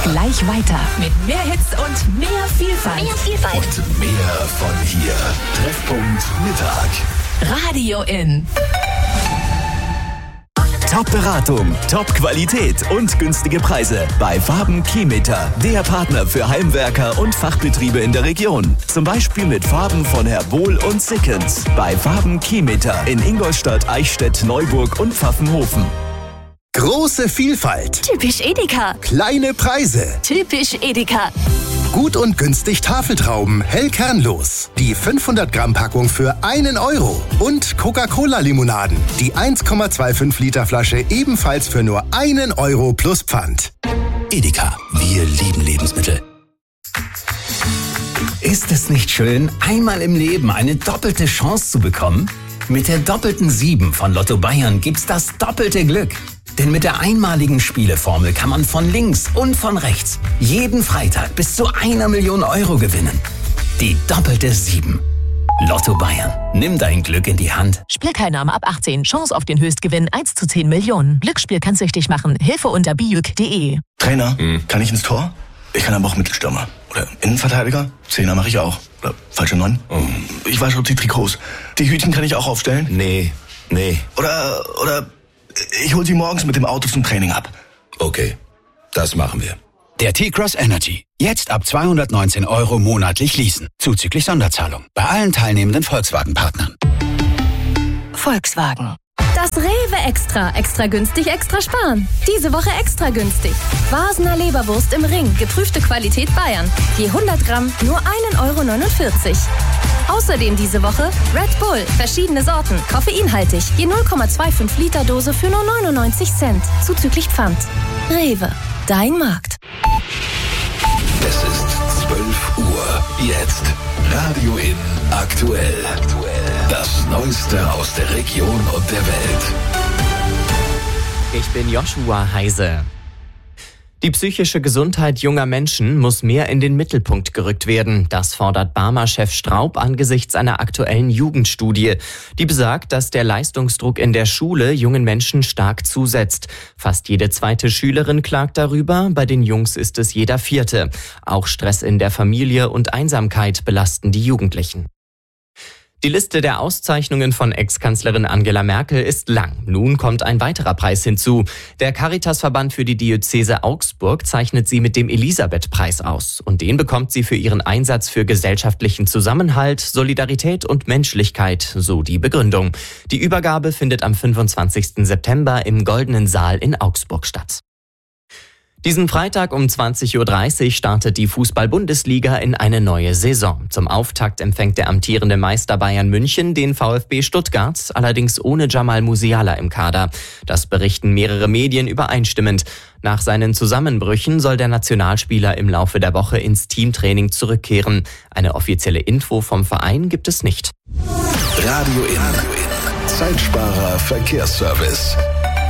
gleich weiter mit mehr Hits und mehr Vielfalt. Und mehr von hier. Treffpunkt Mittag. Radio In. Top-Beratung, Top-Qualität und günstige Preise bei Farben Keymeter, der Partner für Heimwerker und Fachbetriebe in der Region. Zum Beispiel mit Farben von Herr Bohl und Sickens. Bei Farben Keymeter in Ingolstadt, Eichstätt, Neuburg und Pfaffenhofen. Große Vielfalt. Typisch Edeka. Kleine Preise. Typisch Edeka. Gut und günstig Tafeltrauben, hell kernlos. Die 500 Gramm Packung für 1 Euro. Und Coca-Cola-Limonaden. Die 1,25 Liter Flasche ebenfalls für nur 1 Euro plus Pfand. Edeka, wir lieben Lebensmittel. Ist es nicht schön, einmal im Leben eine doppelte Chance zu bekommen? Mit der doppelten 7 von Lotto Bayern gibt's das doppelte Glück. Denn mit der einmaligen Spieleformel kann man von links und von rechts jeden Freitag bis zu 1 Million Euro gewinnen. Die doppelte 7. Lotto Bayern. Nimm dein Glück in die Hand. Spielteilnahme ab 18. Chance auf den Höchstgewinn 1 zu 10 Millionen. Glücksspiel kann süchtig machen. Hilfe unter bijuk.de. Trainer, kann ich ins Tor? Ich kann aber auch Mittelstürmer. Oder Innenverteidiger? Zehner mache ich auch. Oder falsche 9? Ich wasche die Trikots. Die Hütchen kann ich auch aufstellen? Nee. Oder ich hol sie morgens mit dem Auto zum Training ab. Okay, das machen wir. Der T-Cross Energy. Jetzt ab 219 Euro monatlich leasen. Zuzüglich Sonderzahlung. Bei allen teilnehmenden Volkswagen-Partnern. Volkswagen. Das Rewe Extra. Extra günstig, extra sparen. Diese Woche extra günstig. Vasener Leberwurst im Ring. Geprüfte Qualität Bayern. Je 100 Gramm nur 1,49 Euro. Außerdem diese Woche Red Bull. Verschiedene Sorten. Koffeinhaltig. Je 0,25 Liter Dose für nur 99 Cent. Zuzüglich Pfand. Rewe. Dein Markt. Es ist 12 Uhr. Jetzt Radio In aktuell. Das Neueste aus der Region und der Welt. Ich bin Joshua Heise. Die psychische Gesundheit junger Menschen muss mehr in den Mittelpunkt gerückt werden. Das fordert Barmer-Chef Straub angesichts einer aktuellen Jugendstudie. Die besagt, dass der Leistungsdruck in der Schule jungen Menschen stark zusetzt. Fast jede zweite Schülerin klagt darüber, bei den Jungs ist es jeder vierte. Auch Stress in der Familie und Einsamkeit belasten die Jugendlichen. Die Liste der Auszeichnungen von Ex-Kanzlerin Angela Merkel ist lang. Nun kommt ein weiterer Preis hinzu. Der Caritasverband für die Diözese Augsburg zeichnet sie mit dem Elisabeth-Preis aus. Und den bekommt sie für ihren Einsatz für gesellschaftlichen Zusammenhalt, Solidarität und Menschlichkeit, so die Begründung. Die Übergabe findet am 25. September im Goldenen Saal in Augsburg statt. Diesen Freitag um 20.30 Uhr startet die Fußball-Bundesliga in eine neue Saison. Zum Auftakt empfängt der amtierende Meister Bayern München den VfB Stuttgart, allerdings ohne Jamal Musiala im Kader. Das berichten mehrere Medien übereinstimmend. Nach seinen Zusammenbrüchen soll der Nationalspieler im Laufe der Woche ins Teamtraining zurückkehren. Eine offizielle Info vom Verein gibt es nicht. Radio In. Zeitsparer Verkehrsservice.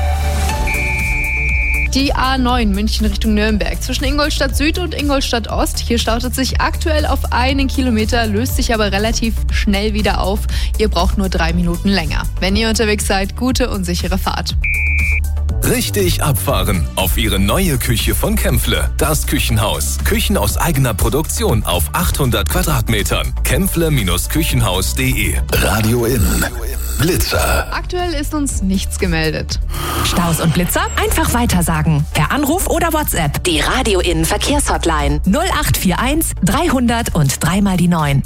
Die A9 München Richtung Nürnberg zwischen Ingolstadt Süd und Ingolstadt Ost. Hier staut es sich aktuell auf 1 Kilometer, löst sich aber relativ schnell wieder auf. Ihr braucht nur 3 Minuten länger. Wenn ihr unterwegs seid, gute und sichere Fahrt. Richtig abfahren auf Ihre neue Küche von Kämpfle. Das Küchenhaus. Küchen aus eigener Produktion auf 800 Quadratmetern. Kämpfle-Küchenhaus.de. Radio In. Blitzer. Aktuell ist uns nichts gemeldet. Staus und Blitzer? Einfach weitersagen. Per Anruf oder WhatsApp. Die Radio In Verkehrshotline 0841 300 und 3 mal die 9.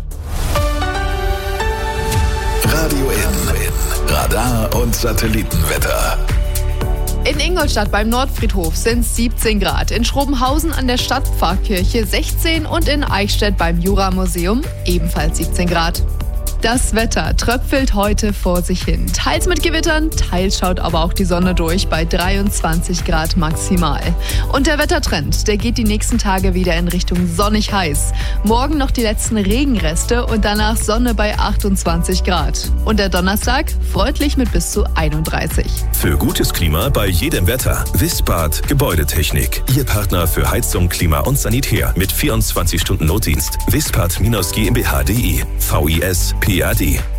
Radio In. Radar und Satellitenwetter. In Ingolstadt beim Nordfriedhof sind es 17 Grad, in Schrobenhausen an der Stadtpfarrkirche 16 und in Eichstätt beim Juramuseum ebenfalls 17 Grad. Das Wetter tröpfelt heute vor sich hin. Teils mit Gewittern, teils schaut aber auch die Sonne durch bei 23 Grad maximal. Und der Wettertrend, der geht die nächsten Tage wieder in Richtung sonnig heiß. Morgen noch die letzten Regenreste und danach Sonne bei 28 Grad. Und der Donnerstag freundlich mit bis zu 31. Für gutes Klima bei jedem Wetter. Wispad Gebäudetechnik. Ihr Partner für Heizung, Klima und Sanitär mit 24 Stunden Notdienst. Wispad-GmbH.de. VIS PAD.